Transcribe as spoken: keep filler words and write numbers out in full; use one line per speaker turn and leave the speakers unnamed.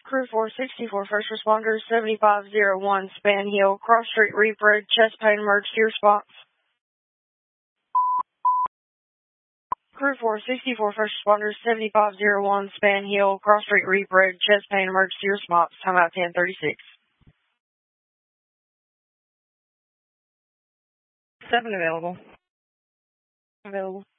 Crew four sixty-four, first responders, seventy-five oh one, Span Hill, Cross Street, Reap Road, chest pain, emergency response. Crew four sixty-four, first responders, seventy-five oh one, Span Hill, Cross Street, Reap Road, chest pain, emergency response, timeout ten thirty-six. seven available. Available.